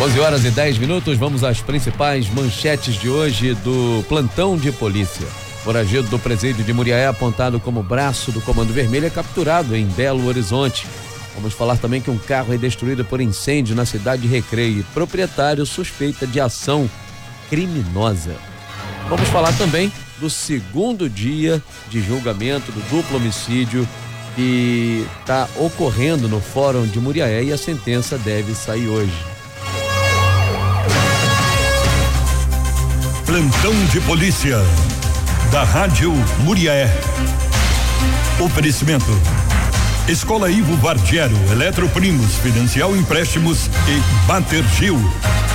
11h10, vamos às principais manchetes de hoje do plantão de polícia. Foragido do presídio de Muriaé, apontado como braço do Comando Vermelho, é capturado em Belo Horizonte. Vamos falar também que um carro é destruído por incêndio na cidade de Recreio e proprietário suspeita de ação criminosa. Vamos falar também do segundo dia de julgamento do duplo homicídio que está ocorrendo no Fórum de Muriaé e a sentença deve sair hoje. Plantão de polícia da Rádio Muriaé. Oferecimento: Escola Ivo Vardiero, Eletroprimos, Financial Empréstimos e Batergil.